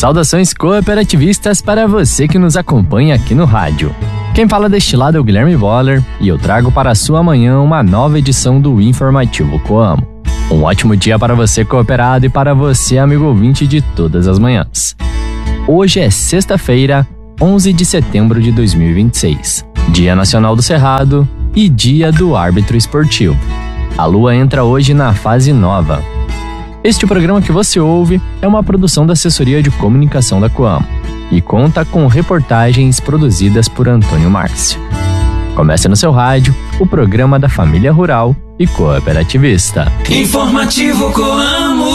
Saudações cooperativistas para você que nos acompanha aqui no rádio. Quem fala deste lado é o Guilherme Boller e eu trago para a sua manhã uma nova edição do Informativo Coamo. Um ótimo dia para você cooperado e para você amigo ouvinte de todas as manhãs. Hoje é sexta-feira, 11 de setembro de 2026, Dia Nacional do Cerrado e Dia do Árbitro Esportivo. A Lua entra hoje na fase nova. Este programa que você ouve é uma produção da Assessoria de Comunicação da Coamo e conta com reportagens produzidas por Antônio Márcio. Comece no seu rádio o programa da família rural e cooperativista. Informativo Coamo.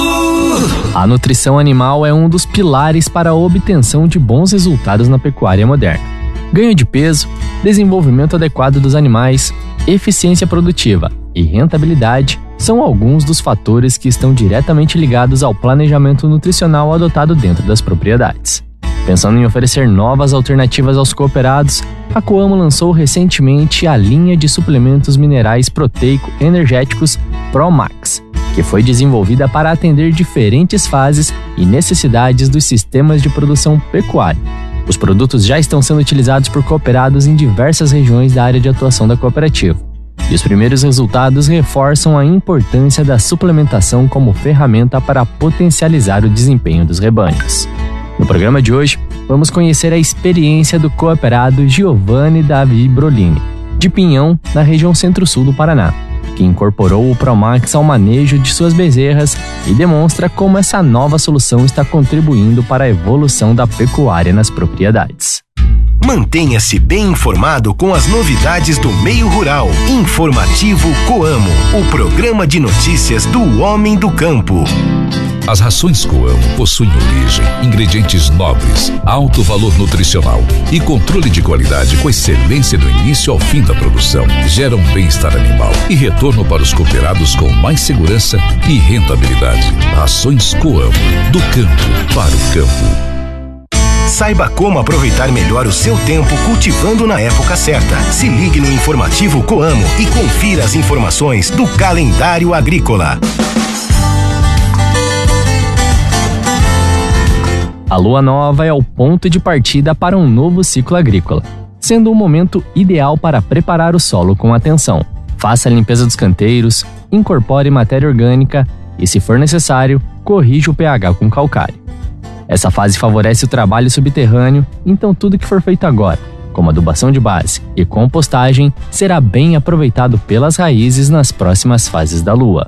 A nutrição animal é um dos pilares para a obtenção de bons resultados na pecuária moderna. Ganho de peso, desenvolvimento adequado dos animais, eficiência produtiva e rentabilidade são alguns dos fatores que estão diretamente ligados ao planejamento nutricional adotado dentro das propriedades. Pensando em oferecer novas alternativas aos cooperados, a Coamo lançou recentemente a linha de suplementos minerais proteico-energéticos ProMax, que foi desenvolvida para atender diferentes fases e necessidades dos sistemas de produção pecuária. Os produtos já estão sendo utilizados por cooperados em diversas regiões da área de atuação da cooperativa. E os primeiros resultados reforçam a importância da suplementação como ferramenta para potencializar o desempenho dos rebanhos. No programa de hoje, vamos conhecer a experiência do cooperado Giovanni Davi Brolini, de Pinhão, na região centro-sul do Paraná, que incorporou o ProMax ao manejo de suas bezerras e demonstra como essa nova solução está contribuindo para a evolução da pecuária nas propriedades. Mantenha-se bem informado com as novidades do meio rural. Informativo Coamo, o programa de notícias do homem do campo. As rações Coamo possuem origem, ingredientes nobres, alto valor nutricional e controle de qualidade com excelência do início ao fim da produção. Geram bem-estar animal e retorno para os cooperados com mais segurança e rentabilidade. Rações Coamo, do campo para o campo. Saiba como aproveitar melhor o seu tempo cultivando na época certa. Se ligue no Informativo Coamo e confira as informações do calendário agrícola. A lua nova é o ponto de partida para um novo ciclo agrícola, sendo um momento ideal para preparar o solo com atenção. Faça a limpeza dos canteiros, incorpore matéria orgânica e, se for necessário, corrija o pH com calcário. Essa fase favorece o trabalho subterrâneo, então tudo que for feito agora, como adubação de base e compostagem, será bem aproveitado pelas raízes nas próximas fases da lua.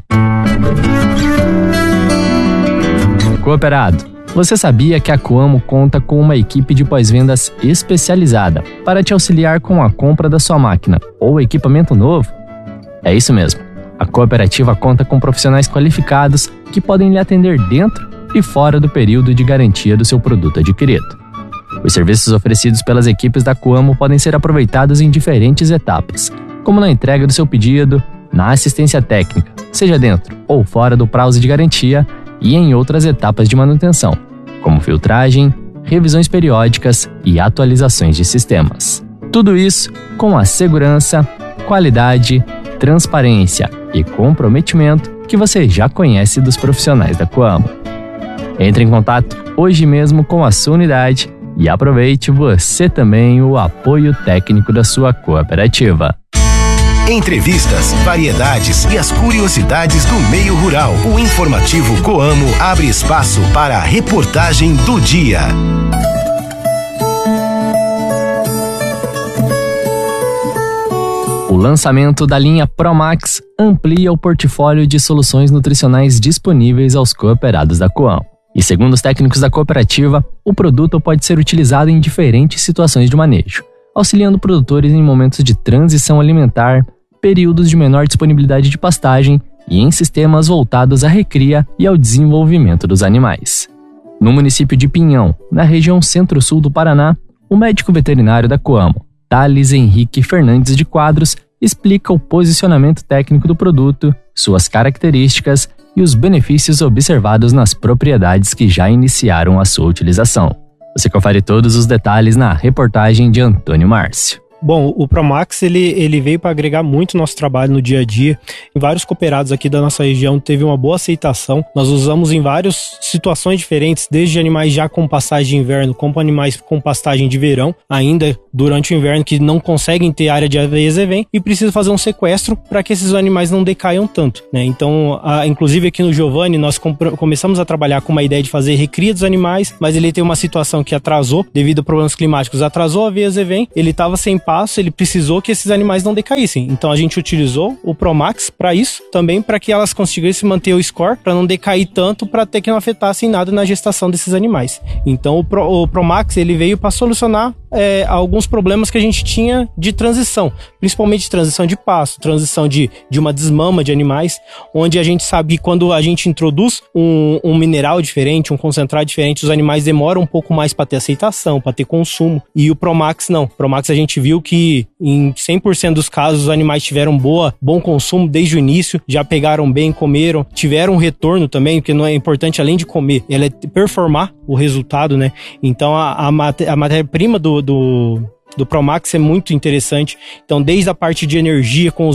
Cooperado, você sabia que a Coamo conta com uma equipe de pós-vendas especializada para te auxiliar com a compra da sua máquina ou equipamento novo? É isso mesmo. A cooperativa conta com profissionais qualificados que podem lhe atender dentro e fora do período de garantia do seu produto adquirido. Os serviços oferecidos pelas equipes da Coamo podem ser aproveitados em diferentes etapas, como na entrega do seu pedido, na assistência técnica, seja dentro ou fora do prazo de garantia, e em outras etapas de manutenção, como filtragem, revisões periódicas e atualizações de sistemas. Tudo isso com a segurança, qualidade, transparência e comprometimento que você já conhece dos profissionais da Coamo. Entre em contato hoje mesmo com a sua unidade e aproveite você também o apoio técnico da sua cooperativa. Entrevistas, variedades e as curiosidades do meio rural. O Informativo Coamo abre espaço para a reportagem do dia. O lançamento da linha ProMax amplia o portfólio de soluções nutricionais disponíveis aos cooperados da Coamo. E segundo os técnicos da cooperativa, o produto pode ser utilizado em diferentes situações de manejo, auxiliando produtores em momentos de transição alimentar, períodos de menor disponibilidade de pastagem e em sistemas voltados à recria e ao desenvolvimento dos animais. No município de Pinhão, na região centro-sul do Paraná, o médico veterinário da Coamo, Thales Henrique Fernandes de Quadros, explica o posicionamento técnico do produto, suas características e os benefícios observados nas propriedades que já iniciaram a sua utilização. Você confere todos os detalhes na reportagem de Antônio Márcio. Bom, o Promax, ele veio para agregar muito nosso trabalho no dia a dia. Em vários cooperados aqui da nossa região teve uma boa aceitação. Nós usamos em várias situações diferentes, desde animais já com pastagem de inverno, como animais com pastagem de verão, ainda durante o inverno, que não conseguem ter área de AVES-EVEM e precisa fazer um sequestro para que esses animais não decaiam tanto, né? Então, inclusive aqui no Giovanni, nós começamos a trabalhar com uma ideia de fazer recria dos animais, mas ele tem uma situação que atrasou, devido a problemas climáticos, atrasou a AVES-EVEM, ele estava sem passo, ele precisou que esses animais não decaíssem. Então a gente utilizou o Promax para isso, também para que elas conseguissem manter o score, para não decair tanto, para ter que não afetassem nada na gestação desses animais. Então o Promax, ele veio para solucionar alguns problemas que a gente tinha de transição, principalmente transição de pasto, transição de uma desmama de animais, onde a gente sabe que quando a gente introduz um mineral diferente, um concentrado diferente, os animais demoram um pouco mais para ter aceitação, para ter consumo, e o Promax não. O Promax a gente viu que em 100% dos casos os animais tiveram bom consumo desde o início, já pegaram bem, comeram, tiveram um retorno também, porque não é importante além de comer, ela é performar o resultado, né? Então a matéria-prima do Promax é muito interessante. Então, desde a parte de energia com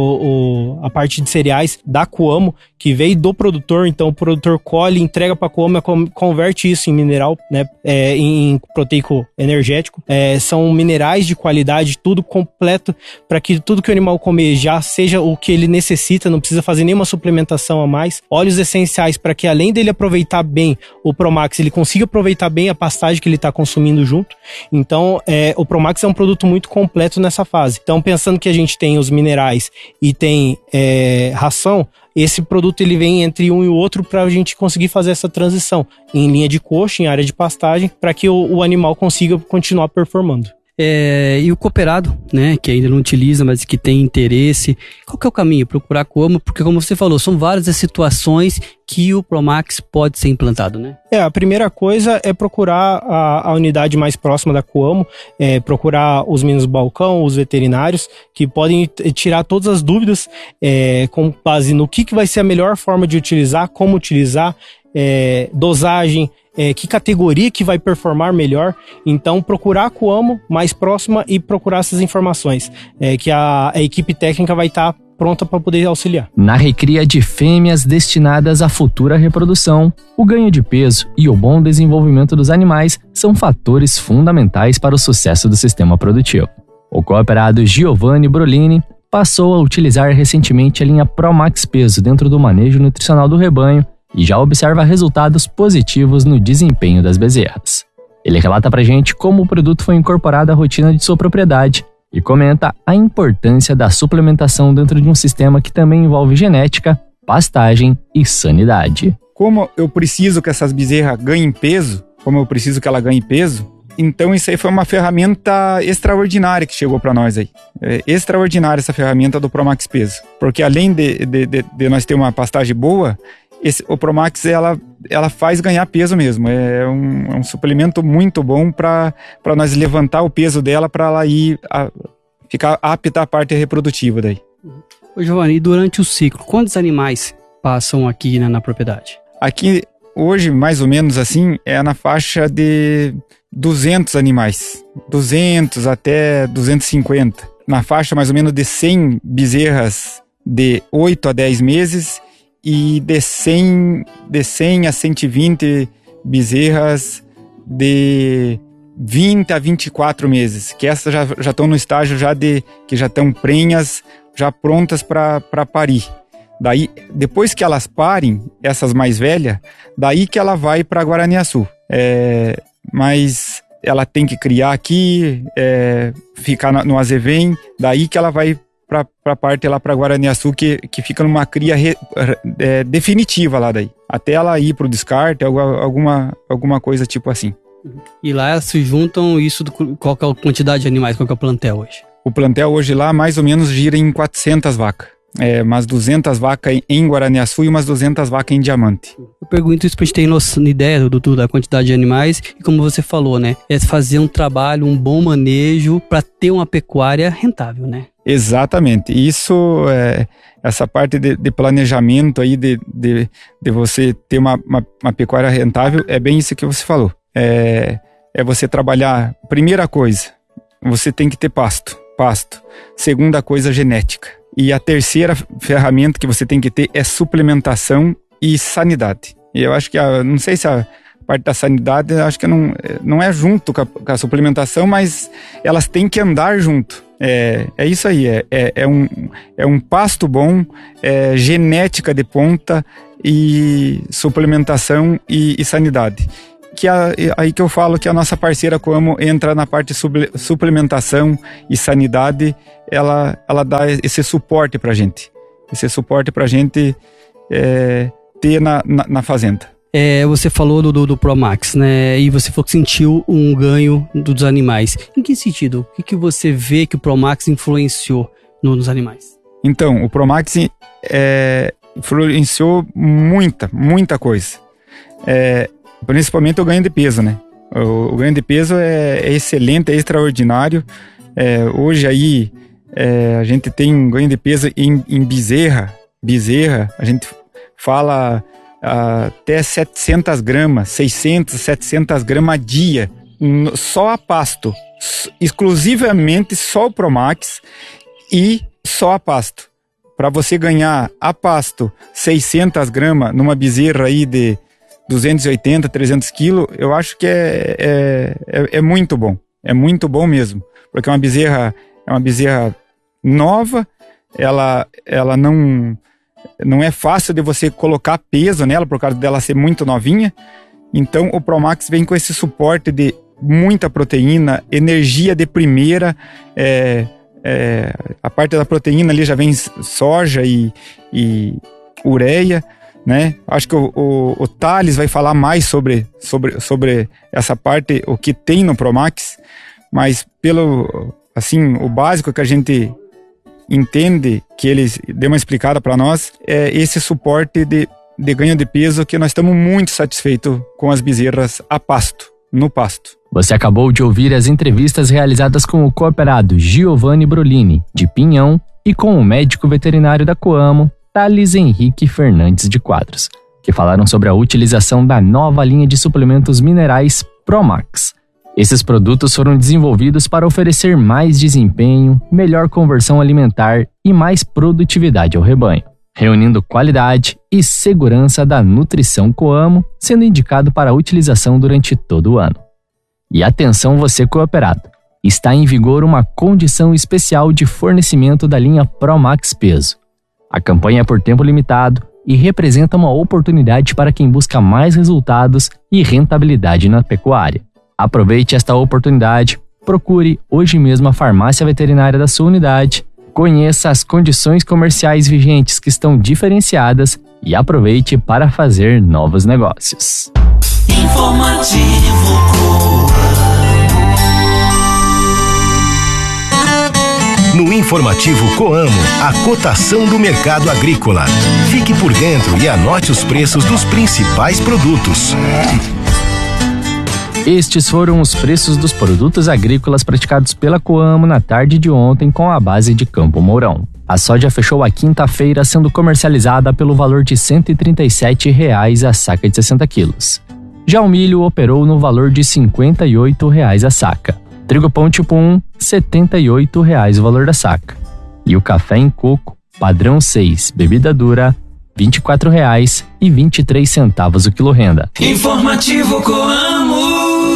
a parte de cereais da Coamo, que veio do produtor, então o produtor colhe, entrega para a Coamo, converte isso em mineral, né, em proteico energético. São minerais de qualidade, tudo completo, para que tudo que o animal comer já seja o que ele necessita, não precisa fazer nenhuma suplementação a mais. Óleos essenciais para que, além dele aproveitar bem o Promax, ele consiga aproveitar bem a pastagem que ele está consumindo junto. Então, o Promax é um produto muito completo nessa fase. Então, pensando que a gente tem os minerais e tem ração, esse produto ele vem entre um e o outro para a gente conseguir fazer essa transição em linha de coxo, em área de pastagem, para que o animal consiga continuar performando. E o cooperado, né, que ainda não utiliza, mas que tem interesse, qual que é o caminho? Procurar como? Porque, como você falou, são várias as situações que o Promax pode ser implantado, né? A primeira coisa é procurar a unidade mais próxima da Coamo, procurar os meninos do balcão, os veterinários, que podem tirar todas as dúvidas com base no que vai ser a melhor forma de utilizar, como utilizar, dosagem, que categoria que vai performar melhor. Então, procurar a Coamo mais próxima e procurar essas informações, que a equipe técnica vai estar pronta para poder auxiliar. Na recria de fêmeas destinadas à futura reprodução, o ganho de peso e o bom desenvolvimento dos animais são fatores fundamentais para o sucesso do sistema produtivo. O cooperado Giovanni Brolini passou a utilizar recentemente a linha Promax Peso dentro do manejo nutricional do rebanho e já observa resultados positivos no desempenho das bezerras. Ele relata pra gente como o produto foi incorporado à rotina de sua propriedade e comenta a importância da suplementação dentro de um sistema que também envolve genética, pastagem e sanidade. Como eu preciso que essas bezerras ganhem peso, então isso aí foi uma ferramenta extraordinária que chegou para nós aí. Extraordinária essa ferramenta do Promax Peso. Porque além de nós ter uma pastagem boa, o Promax ela faz ganhar peso mesmo. É um suplemento muito bom para nós levantar o peso dela para ela ficar apta à parte reprodutiva daí. Ô Giovanni, e durante o ciclo, quantos animais passam aqui na propriedade? Aqui, hoje, mais ou menos assim, é na faixa de 200 animais. 200 até 250. Na faixa mais ou menos de 100 bezerras de 8 a 10 meses e de 100 a 120 bezerras de 20 a 24 meses, que essas já estão no estágio que já estão prenhas, já prontas para parir. Daí, depois que elas parem, essas mais velhas, daí que ela vai para Guaraniaçu. Mas ela tem que criar aqui, ficar no AZEVEM, daí que ela vai para a parte lá para Guaraniaçu, que fica numa cria definitiva lá daí. Até ela ir para o descarte, alguma coisa tipo assim. E lá se juntam qual que é a quantidade de animais, qual que é o plantel hoje? O plantel hoje lá mais ou menos gira em 400 vacas. Umas 200 vacas em Guaraniaçu e umas 200 vacas em Diamante. Eu pergunto isso pra gente ter ideia da quantidade de animais e, como você falou, né, fazer um trabalho, um bom manejo para ter uma pecuária rentável, né? Exatamente. Isso, essa parte de planejamento aí, de você ter uma pecuária rentável, é bem isso que você falou. É você trabalhar, primeira coisa, você tem que ter pasto. Segunda coisa, genética. E a terceira ferramenta que você tem que ter é suplementação e sanidade. E eu acho que, não sei se a parte da sanidade, acho que não é junto com a suplementação, mas elas têm que andar junto. É isso aí, é um pasto bom, genética de ponta e suplementação e sanidade. Aí que eu falo que a nossa parceira Coamo entra na parte de suplementação e sanidade, ela dá esse suporte pra gente. Esse suporte pra gente ter na fazenda. Você falou do Promax, né? E você falou que sentiu um ganho dos animais. Em que sentido? O que você vê que o Promax influenciou nos animais? Então, o Promax influenciou muita coisa. Principalmente o ganho de peso, né? O ganho de peso é excelente, é extraordinário. Hoje aí a gente tem um ganho de peso em bezerra, a gente fala até 700 gramas, 600, 700 gramas a dia, só a pasto, exclusivamente só o Promax e só a pasto. Para você ganhar a pasto 600 gramas numa bezerra aí de 280, 300 quilos, eu acho que é muito bom. É muito bom mesmo. Porque é uma bezerra nova, ela não é fácil de você colocar peso nela, por causa dela ser muito novinha. Então o Promax vem com esse suporte de muita proteína, energia de primeira. A parte da proteína ali já vem soja e ureia, né? Acho que o Thales vai falar mais sobre essa parte, o que tem no Promax, mas o básico que a gente entende, que eles deu uma explicada para nós, é esse suporte de ganho de peso, que nós estamos muito satisfeitos com as bezerras no pasto. Você acabou de ouvir as entrevistas realizadas com o cooperado Giovanni Brolini, de Pinhão, e com o médico veterinário da Coamo, Thales Henrique Fernandes de Quadros, que falaram sobre a utilização da nova linha de suplementos minerais Promax. Esses produtos foram desenvolvidos para oferecer mais desempenho, melhor conversão alimentar e mais produtividade ao rebanho, reunindo qualidade e segurança da nutrição Coamo, sendo indicado para a utilização durante todo o ano. E atenção você cooperado, está em vigor uma condição especial de fornecimento da linha Promax Peso. A campanha é por tempo limitado e representa uma oportunidade para quem busca mais resultados e rentabilidade na pecuária. Aproveite esta oportunidade, procure hoje mesmo a farmácia veterinária da sua unidade, conheça as condições comerciais vigentes que estão diferenciadas e aproveite para fazer novos negócios. Informativo No Informativo Coamo, a cotação do mercado agrícola. Fique por dentro e anote os preços dos principais produtos. Estes foram os preços dos produtos agrícolas praticados pela Coamo na tarde de ontem com a base de Campo Mourão. A soja fechou a quinta-feira sendo comercializada pelo valor de R$ 137,00 a saca de 60 quilos. Já o milho operou no valor de R$ 58,00 a saca. Trigo pão tipo 1, R$ 78,00 o valor da saca. E o café em coco, padrão 6, bebida dura, R$ 24,23 o quilo renda. Informativo Coamo.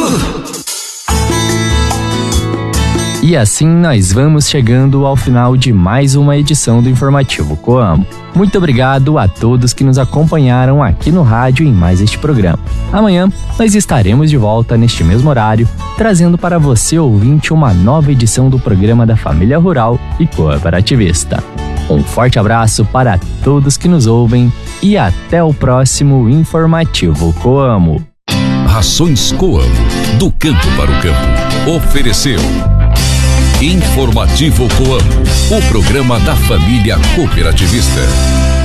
E assim nós vamos chegando ao final de mais uma edição do Informativo Coamo. Muito obrigado a todos que nos acompanharam aqui no rádio em mais este programa. Amanhã nós estaremos de volta neste mesmo horário, trazendo para você, ouvinte, uma nova edição do programa da Família Rural e Cooperativista. Um forte abraço para todos que nos ouvem e até o próximo Informativo Coamo. Rações Coamo, do campo para o campo. Ofereceu Informativo Coamo, o programa da família cooperativista.